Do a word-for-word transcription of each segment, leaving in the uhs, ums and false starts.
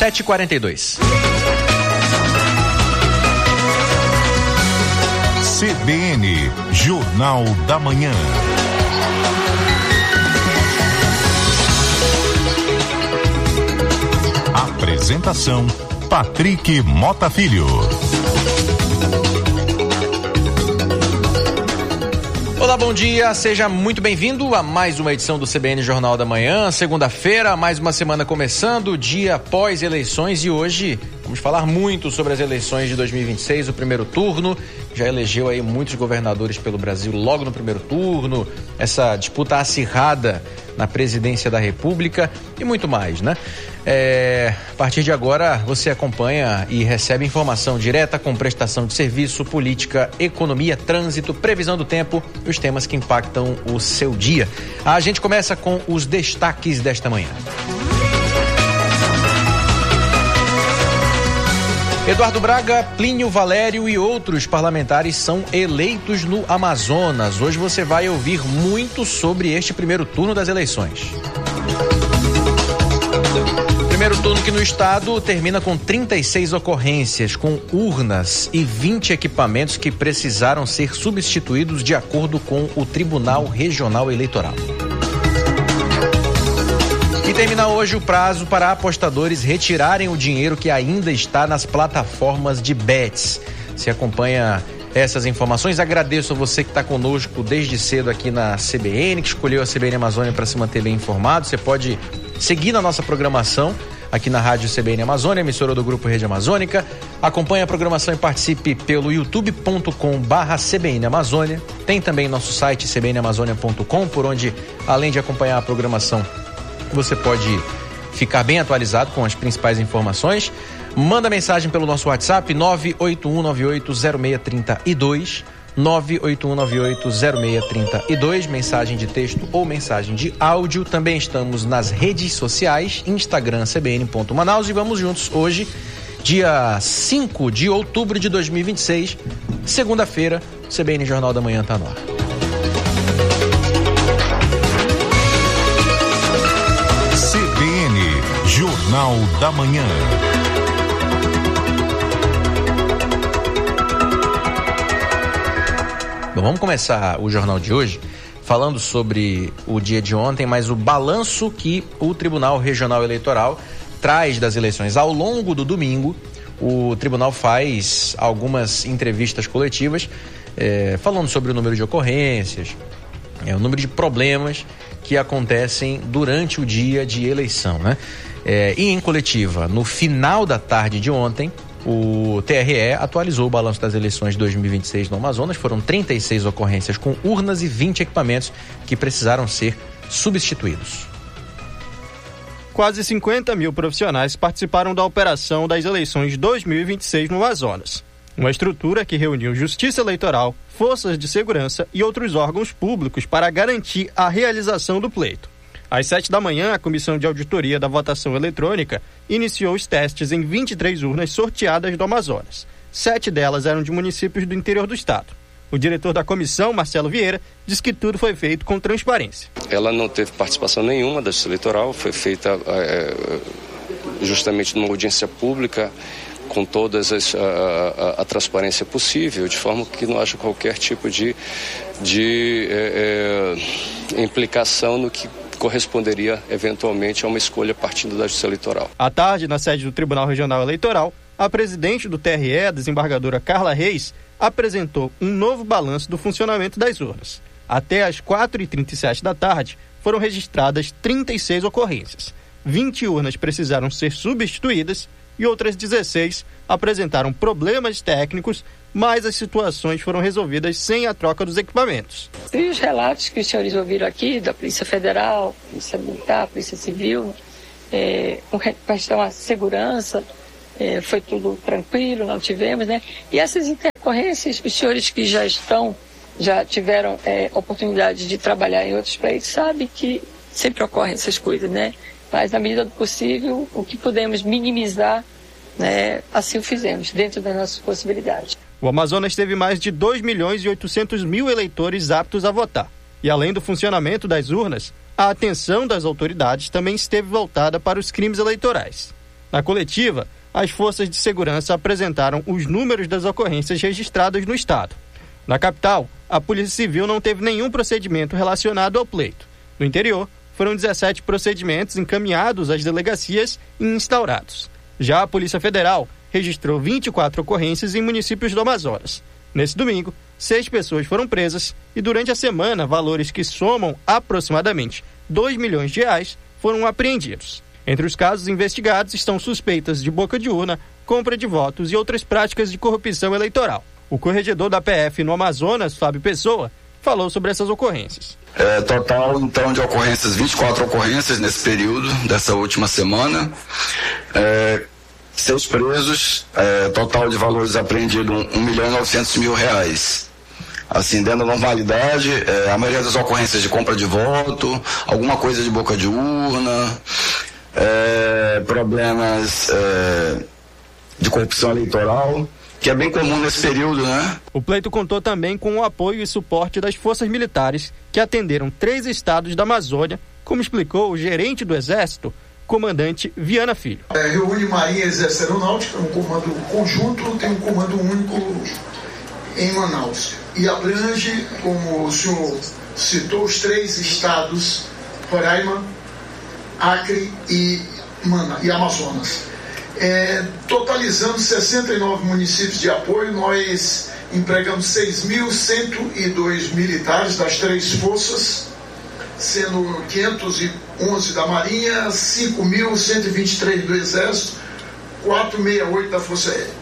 sete e quarenta e dois. C B N, Jornal da Manhã. Apresentação, Patrick Mota Filho. Olá, bom dia, seja muito bem-vindo a mais uma edição do C B N Jornal da Manhã, segunda-feira, mais uma semana começando, dia após eleições, e hoje vamos falar muito sobre as eleições de dois mil e vinte e seis, o primeiro turno. Já elegeu aí muitos governadores pelo Brasil logo no primeiro turno, essa disputa acirrada na presidência da República e muito mais, né? É, a partir de agora você acompanha e recebe informação direta com prestação de serviço, política, economia, trânsito, previsão do tempo e os temas que impactam o seu dia. A gente começa com os destaques desta manhã. Eduardo Braga, Plínio Valério e outros parlamentares são eleitos no Amazonas. Hoje você vai ouvir muito sobre este primeiro turno das eleições. Primeiro turno que no estado termina com trinta e seis ocorrências, com urnas e vinte equipamentos que precisaram ser substituídos de acordo com o Tribunal Regional Eleitoral. E termina hoje o prazo para apostadores retirarem o dinheiro que ainda está nas plataformas de bets. Se acompanha essas informações, agradeço a você que está conosco desde cedo aqui na C B N, que escolheu a C B N Amazônia para se manter bem informado. Você pode seguir na nossa programação aqui na Rádio C B N Amazônia, emissora do Grupo Rede Amazônica. Acompanhe a programação e participe pelo youtube ponto com barra C B N Amazônia. Tem também nosso site c b n amazônia ponto com, por onde, além de acompanhar a programação, você pode ficar bem atualizado com as principais informações. Manda mensagem pelo nosso WhatsApp nove oito um nove oito zero seis três dois, nove oito um nove oito zero seis três dois, mensagem de texto ou mensagem de áudio. Também estamos nas redes sociais, Instagram C B N ponto Manaus, e vamos juntos hoje, dia cinco de outubro de dois mil e vinte e seis, segunda-feira. C B N Jornal da Manhã está no ar. C B N Jornal da Manhã. Bom, vamos começar o jornal de hoje falando sobre o dia de ontem, mas o balanço que o Tribunal Regional Eleitoral traz das eleições. Ao longo do domingo, o tribunal faz algumas entrevistas coletivas é, falando sobre o número de ocorrências, é, o número de problemas que acontecem durante o dia de eleição, né? É, e em coletiva, no final da tarde de ontem, o T R E atualizou o balanço das eleições de dois mil e vinte e seis no Amazonas. Foram trinta e seis ocorrências com urnas e vinte equipamentos que precisaram ser substituídos. Quase cinquenta mil profissionais participaram da operação das eleições de dois mil e vinte e seis no Amazonas. Uma estrutura que reuniu Justiça Eleitoral, forças de segurança e outros órgãos públicos para garantir a realização do pleito. Às sete da manhã, a Comissão de Auditoria da Votação Eletrônica iniciou os testes em vinte e três urnas sorteadas do Amazonas. Sete delas eram de municípios do interior do estado. O diretor da comissão, Marcelo Vieira, diz que tudo foi feito com transparência. Ela não teve participação nenhuma da Justiça Eleitoral, foi feita é, justamente numa audiência pública, com todas as, a, a, a transparência possível, de forma que não haja qualquer tipo de, de é, é, implicação no que corresponderia eventualmente a uma escolha partindo da Justiça Eleitoral. À tarde, na sede do Tribunal Regional Eleitoral, a presidente do T R E, a desembargadora Carla Reis, apresentou um novo balanço do funcionamento das urnas. Até às quatro e trinta e sete da tarde, foram registradas trinta e seis ocorrências. vinte urnas precisaram ser substituídas e outras dezesseis apresentaram problemas técnicos, mas as situações foram resolvidas sem a troca dos equipamentos. E os relatos que os senhores ouviram aqui, da Polícia Federal, Polícia Militar, Polícia Civil, é, com questão à segurança, é, foi tudo tranquilo, não tivemos, né? E essas intercorrências, os senhores que já estão, já tiveram é, oportunidade de trabalhar em outros países, sabem que sempre ocorrem essas coisas, né? Mas, na medida do possível, o que podemos minimizar, né, assim o fizemos, dentro das nossas possibilidades. O Amazonas teve mais de dois milhões e oitocentos mil eleitores aptos a votar. E além do funcionamento das urnas, a atenção das autoridades também esteve voltada para os crimes eleitorais. Na coletiva, as forças de segurança apresentaram os números das ocorrências registradas no estado. Na capital, a Polícia Civil não teve nenhum procedimento relacionado ao pleito. No interior, foram dezessete procedimentos encaminhados às delegacias e instaurados. Já a Polícia Federal registrou vinte e quatro ocorrências em municípios do Amazonas. Nesse domingo, seis pessoas foram presas e durante a semana, valores que somam aproximadamente dois milhões de reais foram apreendidos. Entre os casos investigados estão suspeitas de boca de urna, compra de votos e outras práticas de corrupção eleitoral. O corregedor da P F no Amazonas, Fábio Pessoa, falou sobre essas ocorrências. É, total, então, de ocorrências, vinte e quatro ocorrências nesse período, dessa última semana. É, seis presos, é, total de valores apreendidos, um milhão e novecentos mil reais. Assim, dentro da normalidade, é, a maioria das ocorrências de compra de voto, alguma coisa de boca de urna, é, problemas é, de corrupção eleitoral, que é bem comum nesse período, né? O pleito contou também com o apoio e suporte das forças militares que atenderam três estados da Amazônia, como explicou o gerente do Exército, comandante Viana Filho. É, reúne Marinha e Exército Aeronáutica, um comando conjunto, tem um comando único em Manaus. E abrange, como o senhor citou, os três estados, Roraima, Acre e, Mana, e Amazonas. É, totalizando sessenta e nove municípios de apoio, nós empregamos seis mil cento e dois militares das três forças, sendo quinhentos e onze da Marinha, cinco mil cento e vinte e três do Exército, quatrocentos e sessenta e oito da Força Aérea.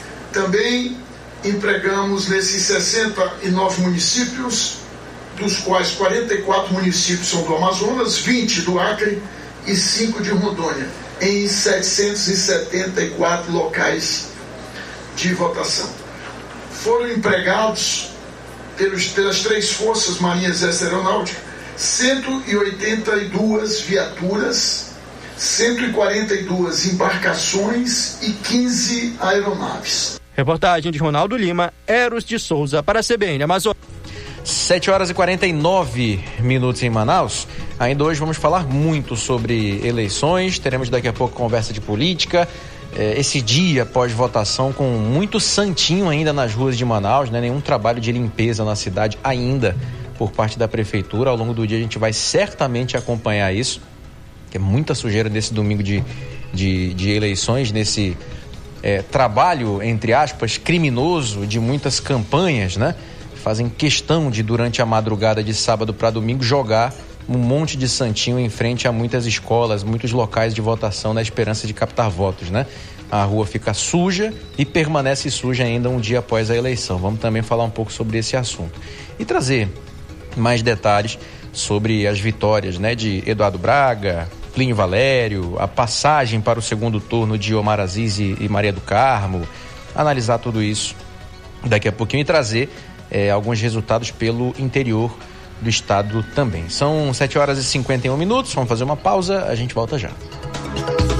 Também empregamos nesses sessenta e nove municípios, dos quais quarenta e quatro municípios são do Amazonas, vinte do Acre e cinco de Rondônia, em setecentos e setenta e quatro locais de votação. Foram empregados pelos, pelas três forças, Marinha, Exército e Aeronáutica, cento e oitenta e duas viaturas, cento e quarenta e duas embarcações e quinze aeronaves. Reportagem de Ronaldo Lima, Eros de Souza para a C B N Amazônia. sete horas e quarenta e nove minutos em Manaus. Ainda hoje vamos falar muito sobre eleições, teremos daqui a pouco conversa de política, eh, esse dia pós-votação com muito santinho ainda nas ruas de Manaus, né? Nenhum trabalho de limpeza na cidade ainda por parte da prefeitura. Ao longo do dia a gente vai certamente acompanhar isso, que é muita sujeira nesse domingo de, de, de eleições, nesse eh, trabalho, entre aspas, criminoso de muitas campanhas, né? Fazem questão de, durante a madrugada de sábado para domingo, jogar um monte de santinho em frente a muitas escolas, muitos locais de votação na esperança de captar votos, né? A rua fica suja e permanece suja ainda um dia após a eleição. Vamos também falar um pouco sobre esse assunto e trazer mais detalhes sobre as vitórias, né, de Eduardo Braga, Plínio Valério, a passagem para o segundo turno de Omar Aziz e, e Maria do Carmo, analisar tudo isso daqui a pouquinho e trazer É, alguns resultados pelo interior do estado também. São sete horas e cinquenta e um minutos, vamos fazer uma pausa, a gente volta já.